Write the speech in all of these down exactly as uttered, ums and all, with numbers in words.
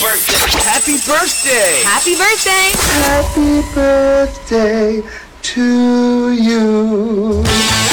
birthday. Happy birthday. Happy birthday. Happy birthday to you.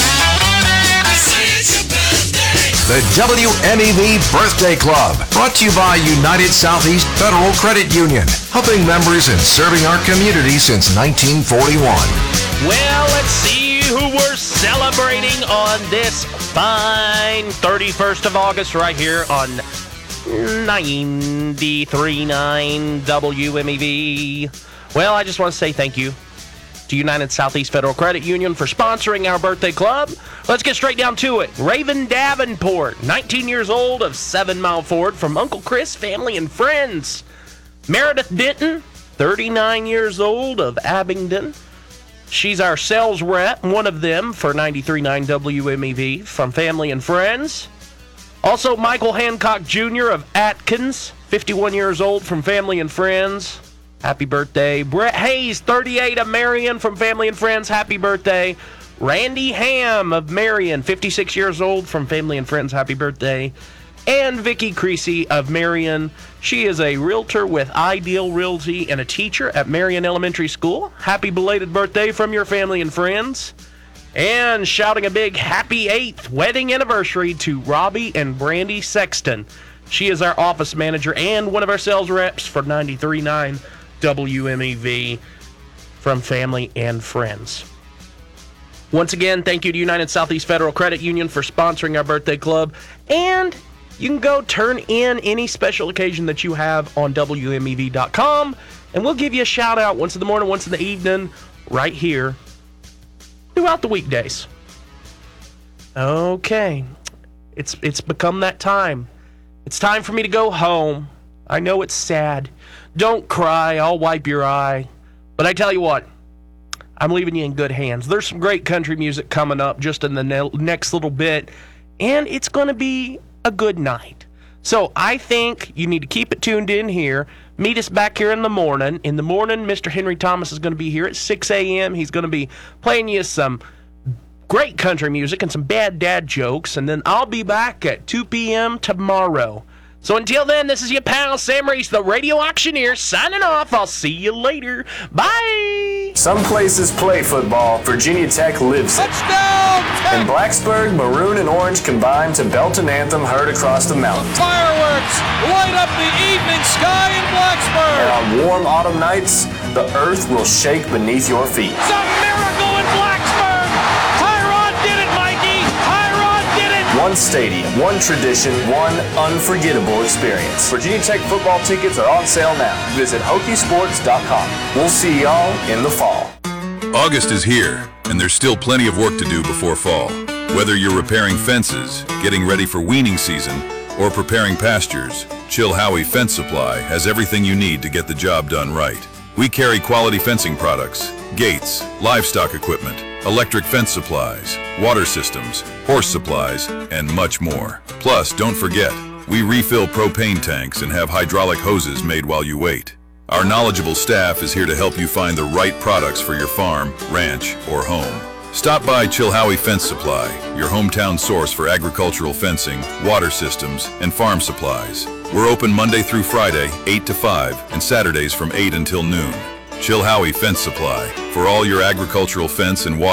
The W M E V Birthday Club, brought to you by United Southeast Federal Credit Union, helping members and serving our community since nineteen forty-one. Well, let's see who we're celebrating on this fine thirty-first of August right here on ninety-three point nine W M E V. Well, I just want to say thank you to United Southeast Federal Credit Union for sponsoring our birthday club. Let's get straight down to it. Raven Davenport, nineteen years old, of Seven Mile Ford, from Uncle Chris, family, and friends. Meredith Denton, thirty-nine years old, of Abingdon. She's our sales rep, one of them, for ninety-three point nine W M E V, from family and friends. Also, Michael Hancock Junior of Atkins, fifty-one years old, from family and friends. Happy birthday. Brett Hayes, thirty-eight, of Marion, from family and friends. Happy birthday. Randy Ham of Marion, fifty-six years old, from family and friends. Happy birthday. And Vicky Creasy of Marion. She is a realtor with Ideal Realty and a teacher at Marion Elementary School. Happy belated birthday from your family and friends. And shouting a big happy eighth wedding anniversary to Robbie and Brandy Sexton. She is our office manager and one of our sales reps for ninety-three point nine W M E V, from family and friends. Once again, thank you to United Southeast Federal Credit Union for sponsoring our birthday club. And you can go turn in any special occasion that you have on W M E V dot com, and we'll give you a shout out once in the morning, once in the evening, right here throughout the weekdays. Okay, it's it's become that time. It's time for me to go home. I know it's sad. Don't cry, I'll wipe your eye. But I tell you what, I'm leaving you in good hands. There's some great country music coming up just in the ne- next little bit, and it's going to be a good night. So I think you need to keep it tuned in here. Meet us back here in the morning. In the morning, Mister Henry Thomas is going to be here at six a.m. He's going to be playing you some great country music and some bad dad jokes, and then I'll be back at two p.m. tomorrow. So until then, this is your pal, Sam Reese, the radio auctioneer, signing off. I'll see you later. Bye! Some places play football. Virginia Tech lives it. Touchdown! Tech! In Blacksburg, maroon and orange combine to belt an anthem heard across the mountains. Fireworks light up the evening sky in Blacksburg. And on warm autumn nights, the earth will shake beneath your feet. It's a miracle in Blacksburg! Tyrod did it, Mikey! Tyrod did it! One stadium, one tradition, one unforgettable experience. Virginia Tech football tickets are on sale now. Visit Hokie Sports dot com. We'll see y'all in the fall. August is here, and there's still plenty of work to do before fall. Whether you're repairing fences, getting ready for weaning season, or preparing pastures, Chill Howie Fence Supply has everything you need to get the job done right. We carry quality fencing products, gates, livestock equipment, electric fence supplies, water systems, horse supplies, and much more. Plus, don't forget, we refill propane tanks and have hydraulic hoses made while you wait. Our knowledgeable staff is here to help you find the right products for your farm, ranch, or home. Stop by Chilhowie Fence Supply, your hometown source for agricultural fencing, water systems, and farm supplies. We're open Monday through Friday, eight to five, and Saturdays from eight until noon. Chilhowie Fence Supply, for all your agricultural fence and water